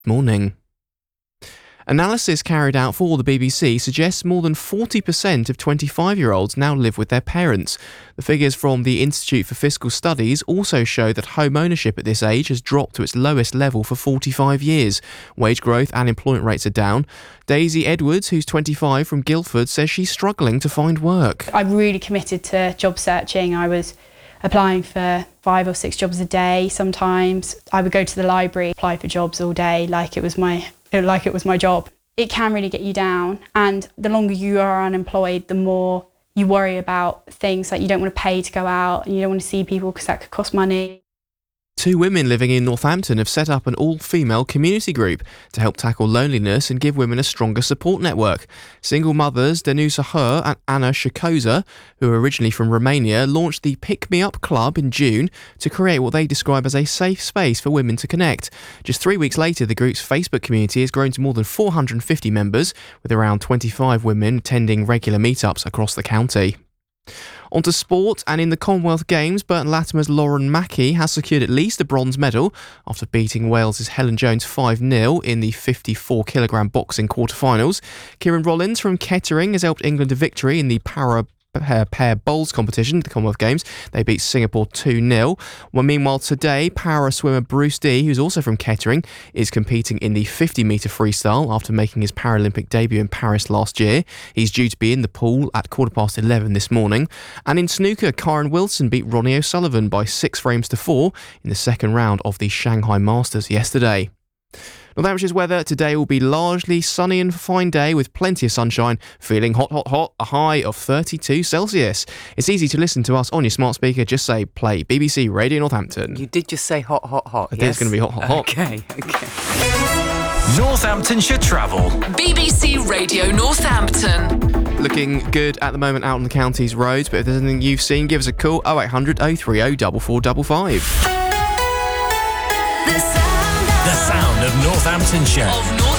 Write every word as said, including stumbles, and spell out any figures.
Morning. Analysis carried out for the B B C suggests more than forty percent of twenty-five-year-olds now live with their parents. The figures from the Institute for Fiscal Studies also show that home ownership at this age has dropped to its lowest level for forty-five years. Wage growth and employment rates are down. Daisy Edwards, who's twenty-five, from Guildford, says she's struggling to find work. I really committed to job searching. I was applying for five or six jobs a day sometimes. I would go to the library, apply for jobs all day like it was my like it was my job. It can really get you down, and the longer you are unemployed, the more you worry about things like you don't want to pay to go out and you don't want to see people because that could cost money. Two women living in Northampton have set up an all-female community group to help tackle loneliness and give women a stronger support network. Single mothers Danusa Her and Anna Shakoza, who are originally from Romania, launched the Pick Me Up Club in June to create what they describe as a safe space for women to connect. Just three weeks later, the group's Facebook community has grown to more than four hundred fifty members, with around twenty-five women attending regular meetups across the county. On to sport, and in the Commonwealth Games, Burton Latimer's Lauren Mackey has secured at least a bronze medal after beating Wales's Helen Jones five nil in the fifty-four kilogram boxing quarterfinals. Kieran Rollins from Kettering has helped England to victory in the para pair, pair bowls competition at the Commonwealth Games. They beat Singapore two nil. Well, meanwhile, today, para swimmer Bruce Dee, who's also from Kettering, is competing in the fifty metre freestyle after making his Paralympic debut in Paris last year. He's due to be in the pool at quarter past eleven this morning. And in snooker, Karen Wilson beat Ronnie O'Sullivan by six frames to four in the second round of the Shanghai Masters yesterday. Northampton's weather today will be largely sunny and fine day with plenty of sunshine, feeling hot, hot, hot, a high of thirty-two Celsius. It's easy to listen to us on your smart speaker. Just say play B B C Radio Northampton. You did just say hot, hot, hot. I think yes? it's going to be hot, hot, hot. Okay, okay. Northamptonshire Travel. B B C Radio Northampton. Looking good at the moment out on the county's roads, but if there's anything you've seen, give us a call oh eight hundred oh three oh four four five five. The sound of Northamptonshire. Of North